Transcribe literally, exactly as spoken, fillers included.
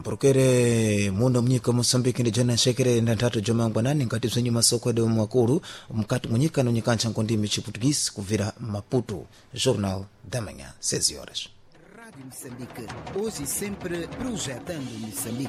porquere muno mnyika Moçambique ndi jana nshekere ndanthatu jomangwanani ngati bzwenye masoko ade makulu mkati munyika no nyikancha nkondimi chiputukisi kuvira Maputo. Jornal da Manhã, seis horas. Rádio Moçambique, hoje e sempre projetando Moçambique.